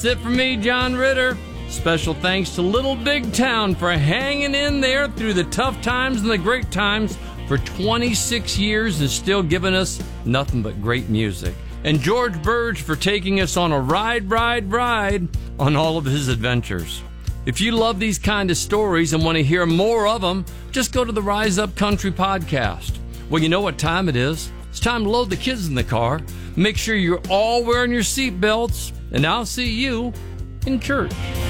That's it for me, John Ritter. Special thanks to Little Big Town for hanging in there through the tough times and the great times for 26 years and still giving us nothing but great music. And George Burge for taking us on a ride on all of his adventures. If you love these kind of stories and want to hear more of them, just go to the Rise Up Country podcast. Well, you know what time it is. It's time to load the kids in the car. Make sure you're all wearing your seatbelts, and I'll see you in church.